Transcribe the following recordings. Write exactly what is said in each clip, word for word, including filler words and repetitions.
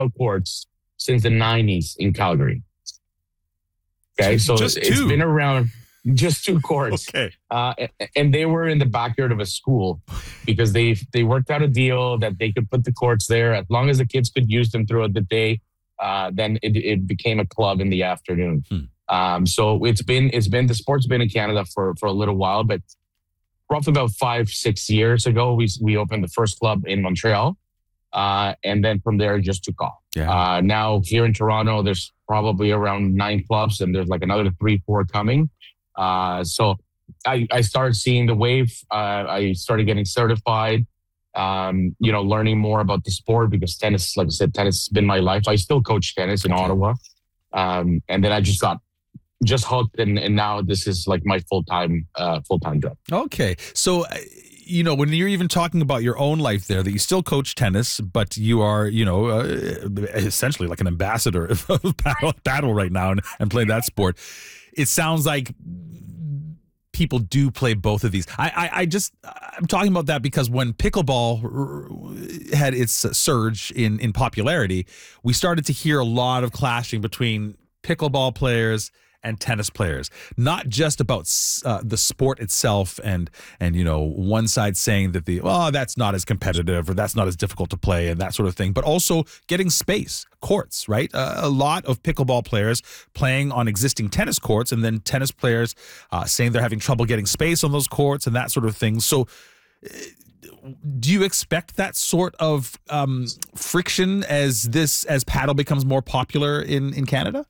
courts since the nineties in Calgary. Okay, so Just it's two. been around just two courts. Okay. Uh, and they were in the backyard of a school because they they worked out a deal that they could put the courts there as long as the kids could use them throughout the day. Uh, then it, it became a club in the afternoon. Hmm. Um, so it's been it's been the sport's been in Canada for for a little while, but roughly about five six years ago, we we opened the first club in Montreal, uh, and then from there it just took off. Yeah. Uh, now here in Toronto, there's probably around nine clubs, and there's like another three four coming. Uh, so I, I started seeing the wave. Uh, I started getting certified, um, you know, learning more about the sport because tennis, like I said, tennis has been my life. I still coach tennis in Ottawa. Um, and then I just got just hooked. And, and now this is like my full-time, uh, full-time job. Okay. So, uh, you know, when you're even talking about your own life there, that you still coach tennis, but you are, you know, uh, essentially like an ambassador of paddle, paddle right now and, and play that sport. It sounds like people do play both of these. I, I, I just, I'm talking about that because when pickleball had its surge in, in popularity, we started to hear a lot of clashing between pickleball players and tennis players, not just about uh, the sport itself and, and, you know, one side saying that the, oh, that's not as competitive or that's not as difficult to play and that sort of thing, but also getting space, courts, right? Uh, a lot of pickleball players playing on existing tennis courts and then tennis players uh, saying they're having trouble getting space on those courts and that sort of thing. So do you expect that sort of um, friction as this, as paddle becomes more popular in, in Canada?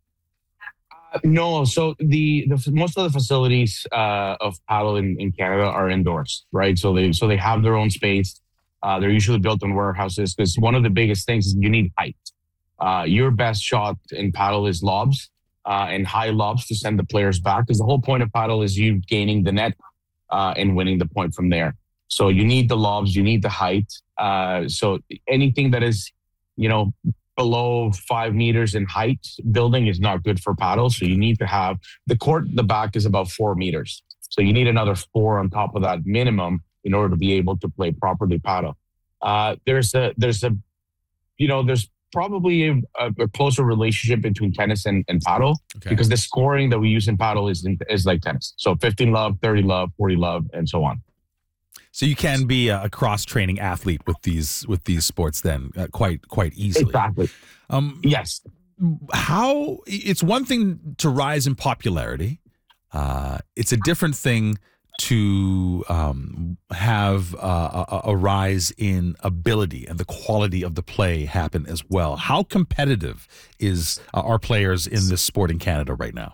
No, so the, the most of the facilities uh, of paddle in, in Canada are indoors, right? So they so they have their own space. Uh, they're usually built in warehouses because one of the biggest things is you need height. Uh, your best shot in paddle is lobs uh, and high lobs to send the players back. Because the whole point of paddle is you gaining the net uh, and winning the point from there. So you need the lobs, you need the height. Uh, so anything that is, you know, below five meters in height building is not good for paddle. So you need to have the court, the back is about four meters. So you need another four on top of that minimum in order to be able to play properly paddle. Uh, there's a, there's a, you know, there's probably a, a closer relationship between tennis and, and paddle okay. because the scoring that we use in paddle is, in, is like tennis. So fifteen love, thirty love, forty love, and so on. So you can be a cross-training athlete with these with these sports then uh, quite quite easily. Exactly. Um, yes. How it's one thing to rise in popularity. Uh, it's a different thing to um, have uh, a, a rise in ability and the quality of the play happen as well. How competitive is uh, our players in this sport in Canada right now?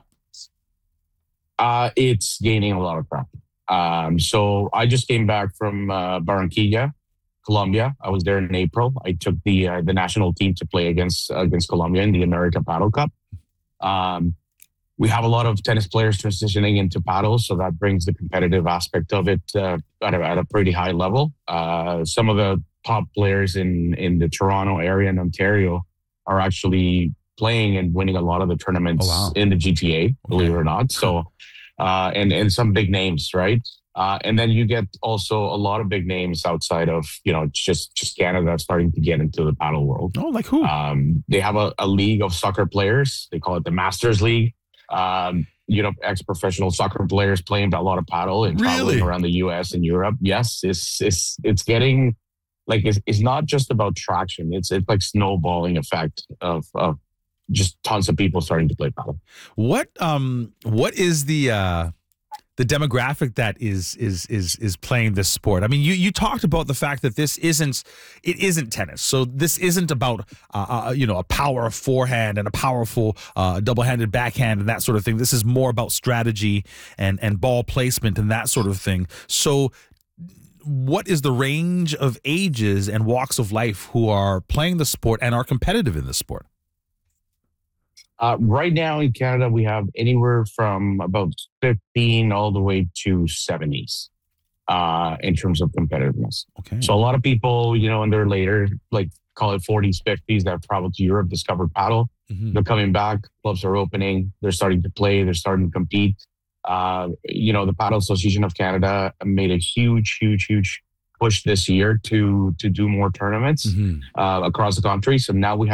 Uh, it's gaining a lot of practice. Um, so I just came back from uh, Barranquilla, Colombia. I was there in April. I took the uh, the national team to play against uh, against Colombia in the America Paddle Cup. Um, we have a lot of tennis players transitioning into paddle, so that brings the competitive aspect of it uh, at, a, at a pretty high level. Uh, some of the top players in in the Toronto area and Ontario are actually playing and winning a lot of the tournaments oh, wow. in the G T A, believe okay. it or not. So. Uh, and, and some big names, right? Uh, and then you get also a lot of big names outside of, you know, just, just Canada starting to get into the paddle world. Oh, like who? Um, they have a, a league of soccer players. They call it the Masters League. Um, you know, ex-professional soccer players playing a lot of paddle and really? traveling around the U S and Europe. Yes, it's it's it's getting, like, it's, it's not just about traction. It's it's like snowballing effect of of just tons of people starting to play paddle. What um what is the uh the demographic that is is is is playing this sport? I mean, you you talked about the fact that this isn't it isn't tennis. So this isn't about uh, uh you know a power forehand and a powerful uh double-handed backhand and that sort of thing. This is more about strategy and and ball placement and that sort of thing. So what is the range of ages and walks of life who are playing the sport and are competitive in this sport? Uh, right now in Canada, we have anywhere from about fifteen all the way to seventies uh, in terms of competitiveness. Okay. So a lot of people, you know, in their later, like call it forties, fifties, that have traveled to Europe, discovered paddle. Mm-hmm. They're coming back. Clubs are opening. They're starting to play. They're starting to compete. Uh, you know, the Paddle Association of Canada made a huge, huge, huge push this year to to do more tournaments mm-hmm. uh, across the country. So now we have